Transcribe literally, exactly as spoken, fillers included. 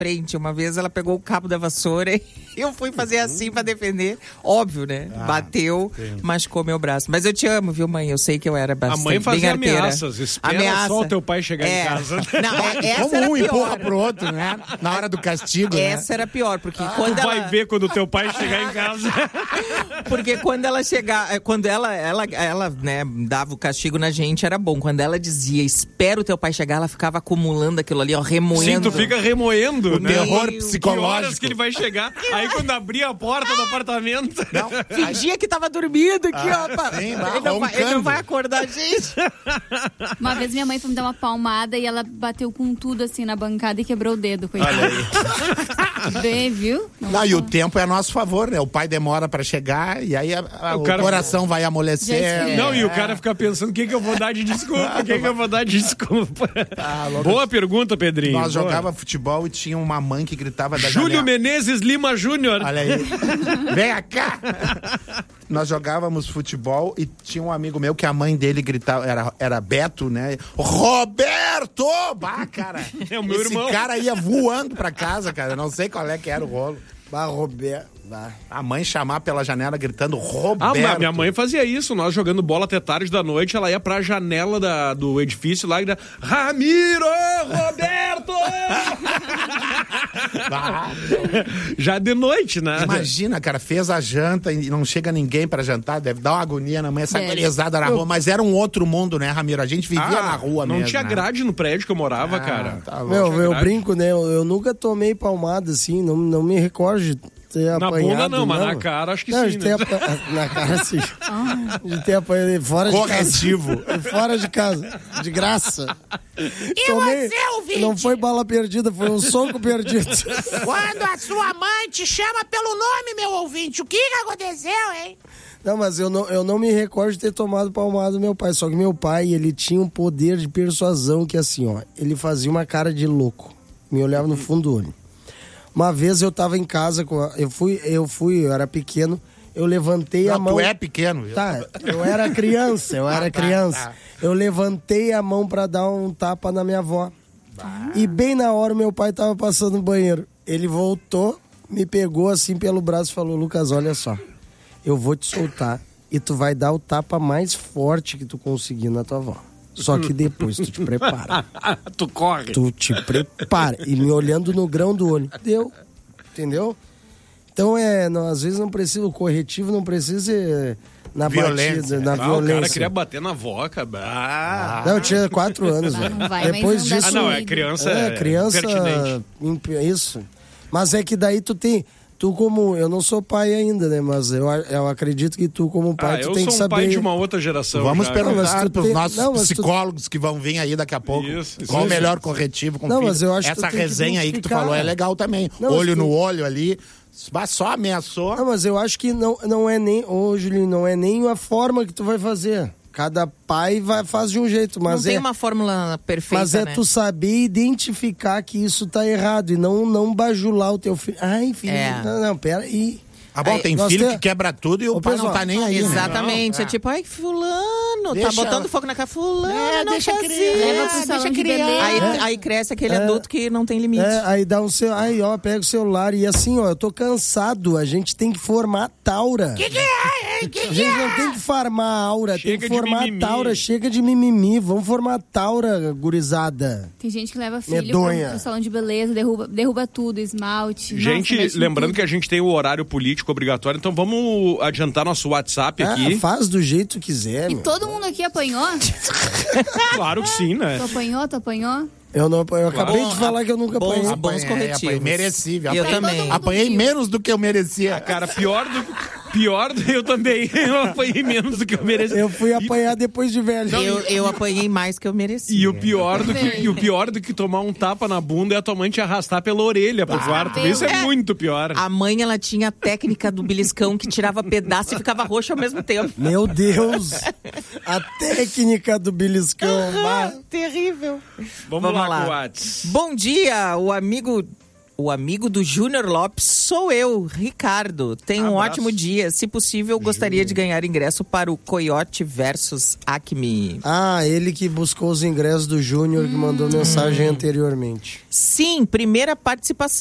frente. Uma vez ela pegou o cabo da vassoura e eu fui fazer assim pra defender. Óbvio, né? Ah, bateu, sim. machucou meu braço. Mas eu te amo, viu, mãe? Eu sei que eu era bastante. A mãe fazia bem ameaças. Espera Ameaça. só o teu pai chegar é. em casa. Não, essa Como era um pior. empurra pro outro, né? Na hora do castigo, Essa né? era pior, porque Ah, quando tu ela... vai ver quando o teu pai chegar em casa. Porque quando ela chegar, quando ela, ela, ela, né, dava o castigo na gente, era bom. Quando ela dizia, espera o teu pai chegar, ela ficava acumulando aquilo ali, ó, remoendo. Sim, tu fica remoendo, o né? terror Meu psicológico. Que horas que ele vai chegar? Aí quando abrir a porta do apartamento... Não, fingia que tava dormindo aqui, ah, ó. Pra... Sim, ele, não vai, ele não vai acordar a gente. Uma vez minha mãe foi me dar uma palmada e ela bateu com tudo assim na bancada e quebrou o dedo, coitada. Bem, viu? Não, não, e o tempo é a nosso favor, né? O pai demora pra chegar e aí a, a, o, o cara... coração vai amolecer. É. Não, e o cara fica pensando o que, que eu vou dar de desculpa, o que, que eu vou dar de desculpa. Ah, boa pergunta, Pedrinho. Nós boa. jogava futebol e tinha uma mãe que gritava da Júlio janela. Menezes Lima Júnior. Olha aí. Vem cá! Nós jogávamos futebol e tinha um amigo meu que a mãe dele gritava, era, era Beto, né? Roberto! Bah, cara! É o meu esse irmão. cara ia voando pra casa, cara. Eu não sei qual é que era o rolo. Bah, Roberto. Bah. A mãe chamar pela janela gritando Roberto. Ah, minha mãe fazia isso. Nós jogando bola até tarde da noite, ela ia pra janela da, do edifício lá e gritava, Ramiro! Roberto! Já de noite, né? Imagina, cara, fez a janta e não chega ninguém pra jantar, deve dar uma agonia na mãe, essa gurizada na rua, mas era um outro mundo, né, Ramiro? A gente vivia ah, na rua não mesmo. Não tinha né? grade no prédio que eu morava, ah, cara. Tá Meu, eu grade. brinco, né? Eu, eu nunca tomei palmada assim, não, não me recordo de ter na apanhado. Na bunda não, não, mas na cara acho que não, sim, de né? Apa... Na cara sim. De ter apanhado fora Corretivo. de casa. Fora de casa. De graça. E Tomei... você, ouvinte? Não foi bala perdida, foi um soco perdido. Quando a sua mãe te chama pelo nome, meu ouvinte, o que que aconteceu, hein? Não, mas eu não, eu não me recordo de ter tomado palmada do meu pai. Só que meu pai, ele tinha um poder de persuasão que assim, ó, ele fazia uma cara de louco. Me olhava no fundo do olho. Uma vez eu tava em casa, com a, eu fui, eu fui, eu era pequeno, eu levantei não, a mão... tu é pequeno. Tá, eu era criança, eu era ah, criança. Tá, tá. Eu levantei a mão pra dar um tapa na minha avó. Bah. E bem na hora meu pai tava passando no banheiro. Ele voltou, me pegou assim pelo braço e falou, Lucas, olha só, eu vou te soltar e tu vai dar o tapa mais forte que tu conseguir na tua avó. Só que depois tu te prepara. Tu corre. Tu te prepara. E me olhando no grão do olho. Deu. Entendeu? Então, é, não, às vezes não precisa, o corretivo não precisa ser na violência. batida, na ah, violência. O cara queria bater na voca. Ah. Não, eu tinha quatro anos. Não, não vai, depois disso... Ah, não, é criança É, criança... pertinente. Isso. Mas é que daí tu tem... Tu como... Eu não sou pai ainda, né? Mas eu, eu acredito que tu como pai, ah, tu tem que saber... eu sou um pai de uma outra geração. Vamos já. perguntar para os tem... nossos não, psicólogos tu... que vão vir aí daqui a pouco. Isso, isso, qual o isso. melhor corretivo com não, filho. Mas eu acho Essa que resenha que aí que tu falou é legal também. Não, olho no tu... olho ali... Só ameaçou. Não, mas eu acho que não, não é nem... Ô, Julinho, não é nem a forma que tu vai fazer. Cada pai vai, faz de um jeito, mas não é... tem uma fórmula perfeita, Mas é né? tu saber identificar que isso tá errado e não, não bajular o teu filho. Ai, filho, é. não, não, pera aí. Ah, bom, aí, tem filho ter... que quebra tudo e o Ô, pai pessoal, não tá nem aí, exatamente, né? é tipo, ai, fulano, deixa... tá botando fogo na cara, fulano, é, não deixa fazia. criar, leva pro salão de beleza. Aí, É. aí cresce aquele É. adulto que não tem limite. É, aí dá um seu, aí ó, pega o celular e assim, ó, eu tô cansado, a gente tem que formar a taura. Que que é? Que A que gente é? não tem que farmar a aura, Chega tem que de formar a mimimi. taura, chega de mimimi, vamos formar a taura, gurizada. Tem gente que leva filho Medonha. pro, pro salão de beleza, derruba, derruba tudo, esmalte. Gente, Nossa, lembrando que a gente tem o horário político obrigatório, então vamos adiantar nosso WhatsApp aqui. Ah, faz do jeito que quiser, E meu. todo mundo aqui apanhou? Claro que sim, né? Tu apanhou, tu apanhou? Eu não apanhei, eu acabei Bom, de falar que eu nunca bons- apanhei. bons corretivos. Apanhei, mereci. Eu também. Apanhei menos do que eu merecia. Cara, pior do pior do eu também. Eu apanhei menos do que eu mereci. Eu fui apanhar depois de velho. Eu, eu apanhei mais que eu mereci. E o pior do que, e o pior do que tomar um tapa na bunda é a tua mãe te arrastar pela orelha pro quarto. Isso é, É. muito pior. A mãe, ela tinha a técnica do beliscão que tirava pedaço e ficava roxo ao mesmo tempo. Meu Deus! A técnica do beliscão. Ah, terrível. Vamos, lá, com o Whats. Bom dia, o amigo... O amigo do Júnior Lopes sou eu, Ricardo. Tenha um Abraço. ótimo dia. Se possível, gostaria de ganhar ingresso para o Coyote versus Acme. Ah, ele que buscou os ingressos do Júnior, que mandou mensagem anteriormente. Sim, primeira participação.